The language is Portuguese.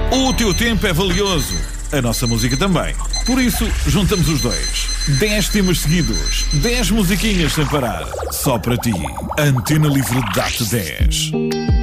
O teu tempo é valioso, a nossa música também. Por isso, juntamos os dois. 10 temas seguidos, 10 musiquinhas sem parar. Só para ti. Antena Livre dá-te 10.